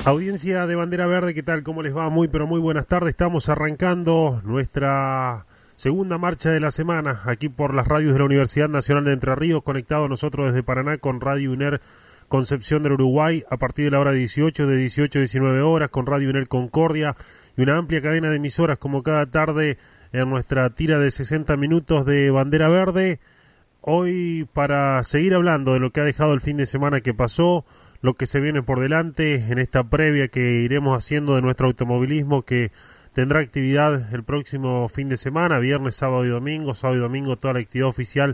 Audiencia de Bandera Verde, ¿qué tal? ¿Cómo les va? Muy, pero muy buenas tardes. Estamos arrancando nuestra segunda marcha de la semana aquí por las radios de la Universidad Nacional de Entre Ríos, conectados nosotros desde Paraná con Radio UNER Concepción del Uruguay a partir de la hora 18, de 18 a 19 horas, con Radio UNER Concordia y una amplia cadena de emisoras como cada tarde en nuestra tira de 60 minutos de Bandera Verde. Hoy para seguir hablando de lo que ha dejado el fin de semana que pasó, lo que se viene por delante en esta previa que iremos haciendo de nuestro automovilismo, que tendrá actividad el próximo fin de semana, viernes, sábado y domingo toda la actividad oficial,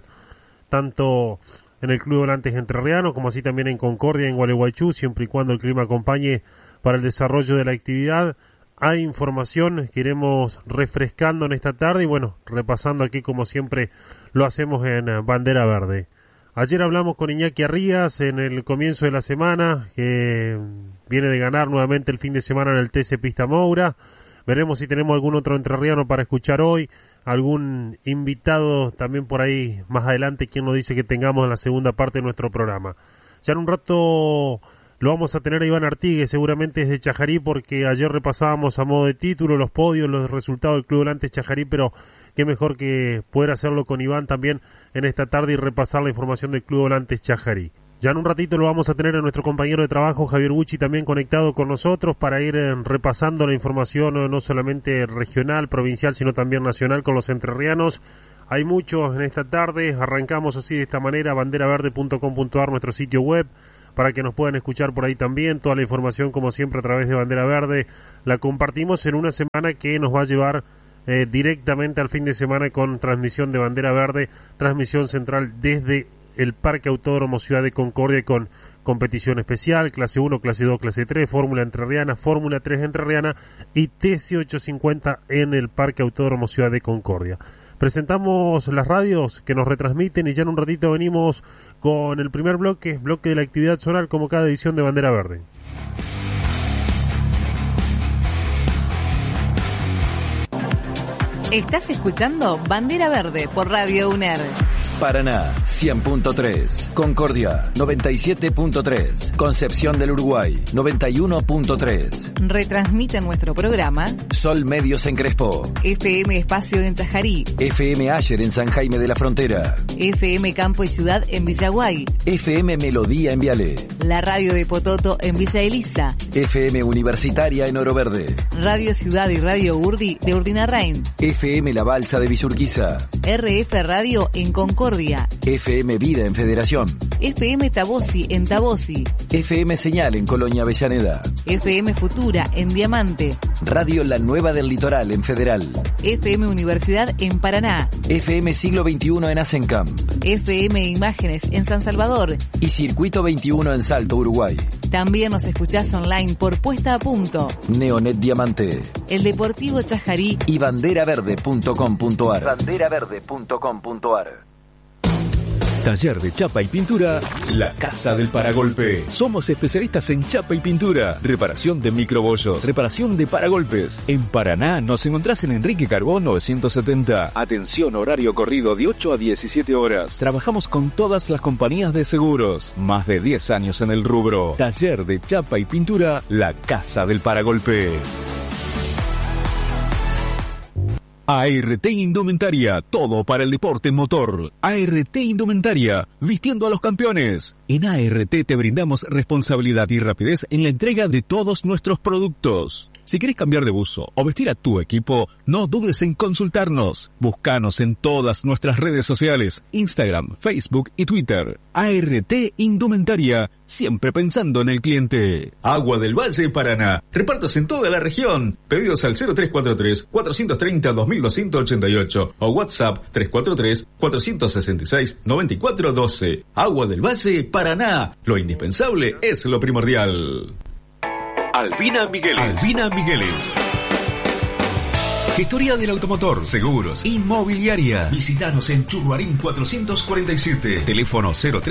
tanto en el Club Volantes Entrerriano como así también en Concordia, en Gualeguaychú, siempre y cuando el clima acompañe para el desarrollo de la actividad. Hay información que iremos refrescando en esta tarde y bueno, repasando aquí como siempre lo hacemos en Bandera Verde. Ayer hablamos con Iñaki Arrías en el comienzo de la semana, que viene de ganar nuevamente el fin de semana en el TC Pista Moura. Veremos si tenemos algún otro entrerriano para escuchar hoy, algún invitado también por ahí más adelante, quien nos dice que tengamos en la segunda parte de nuestro programa. Ya en un rato lo vamos a tener a Iván Artigue, seguramente desde Chajarí, porque ayer repasábamos a modo de título los podios, los resultados del Club Volantes Chajarí, pero qué mejor que poder hacerlo con Iván también en esta tarde y repasar la información del Club Volantes Chajarí. Ya en un ratito lo vamos a tener a nuestro compañero de trabajo Javier Gucci también conectado con nosotros para ir repasando la información no solamente regional, provincial, sino también nacional con los entrerrianos. Hay muchos en esta tarde, arrancamos así de esta manera, banderaverde.com.ar, nuestro sitio web, para que nos puedan escuchar por ahí también. Toda la información, como siempre, a través de Bandera Verde, la compartimos en una semana que nos va a llevar directamente al fin de semana con transmisión de Bandera Verde, transmisión central desde el Parque Autódromo Ciudad de Concordia con competición especial, clase 1, clase 2, clase 3, Fórmula Entrerriana, Fórmula 3 Entrerriana y TC850 en el Parque Autódromo Ciudad de Concordia. Presentamos las radios que nos retransmiten y ya en un ratito venimos con el primer bloque de la actividad zonal como cada edición de Bandera Verde. Estás escuchando Bandera Verde por Radio UNER. Paraná 100.3, Concordia 97.3, Concepción del Uruguay 91.3. Retransmite nuestro programa Sol Medios en Crespo, FM Espacio en Chajarí, FM Ayer en San Jaime de la Frontera, FM Campo y Ciudad en Villaguay, FM Melodía en Viale, la radio de Pototo en Villa Elisa, FM Universitaria en Oro Verde, Radio Ciudad y Radio Urdi de Urdinarrain, FM La Balsa de Villurquiza, RF Radio en Concordia, FM Vida en Federación, FM Tabosi en Tabosi, FM Señal en Colonia Avellaneda, FM Futura en Diamante, Radio La Nueva del Litoral en Federal, FM Universidad en Paraná, FM Siglo XXI en Asencamp, FM Imágenes en San Salvador y Circuito 21 en Salto, Uruguay. También nos escuchás online por Puesta a Punto, Neonet Diamante, El Deportivo Chajarí y banderaverde.com.ar. Banderaverde.com.ar. Taller de Chapa y Pintura, La Casa del Paragolpe. Somos especialistas en chapa y pintura, reparación de microbollos, reparación de paragolpes. En Paraná nos encontrás en Enrique Carbó 970. Atención, horario corrido de 8 a 17 horas. Trabajamos con todas las compañías de seguros. Más de 10 años en el rubro. Taller de Chapa y Pintura, La Casa del Paragolpe. ART Indumentaria, todo para el deporte motor. ART Indumentaria, vistiendo a los campeones. En ART te brindamos responsabilidad y rapidez en la entrega de todos nuestros productos. Si querés cambiar de buzo o vestir a tu equipo, no dudes en consultarnos. Búscanos en todas nuestras redes sociales, Instagram, Facebook y Twitter. ART Indumentaria, siempre pensando en el cliente. Agua del Valle Paraná, repartos en toda la región. Pedidos al 0343-430-2288 o WhatsApp 343-466-9412. Agua del Valle Paraná, lo indispensable es lo primordial. Albina Migueles. Gestoría del automotor, seguros, inmobiliaria. Visítanos en Churruarín 447. Teléfono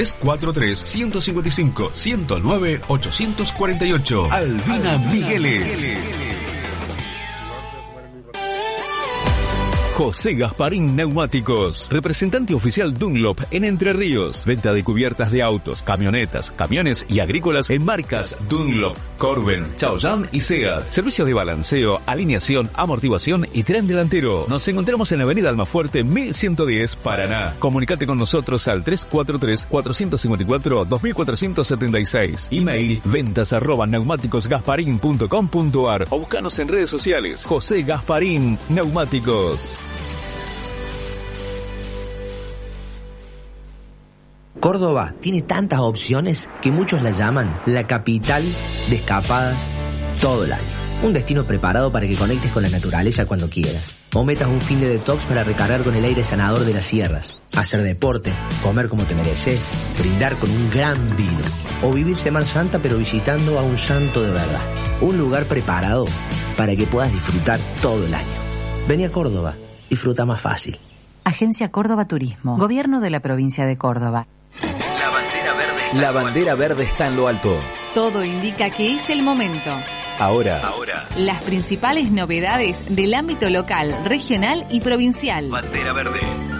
0343-155-109-848. Albina Migueles. José Gasparín Neumáticos, representante oficial Dunlop en Entre Ríos. Venta de cubiertas de autos, camionetas, camiones y agrícolas en marcas Dunlop, Corben, Chaoyang y Seat. Servicios de balanceo, alineación, amortiguación y tren delantero. Nos encontramos en la avenida Almafuerte 1110, Paraná. Comunicate con nosotros al 343-454-2476. Email ventas@neumáticosgasparin.com.ar o búscanos en redes sociales. José Gasparín Neumáticos. Córdoba tiene tantas opciones que muchos la llaman la capital de escapadas todo el año. Un destino preparado para que conectes con la naturaleza cuando quieras. O metas un fin de detox para recargar con el aire sanador de las sierras. Hacer deporte, comer como te mereces, brindar con un gran vino. O vivir Semana Santa pero visitando a un santo de verdad. Un lugar preparado para que puedas disfrutar todo el año. Vení a Córdoba, disfruta más fácil. Agencia Córdoba Turismo. Gobierno de la provincia de Córdoba. La bandera verde está en lo alto. Todo indica que es el momento. Ahora. Las principales novedades del ámbito local, regional y provincial. Bandera verde.